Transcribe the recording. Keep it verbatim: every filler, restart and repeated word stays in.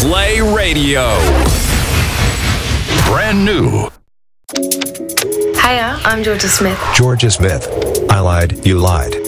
Play Radio. Brand new. Hiya, I'm Georgia Smith. Georgia Smith. I lied, you lied.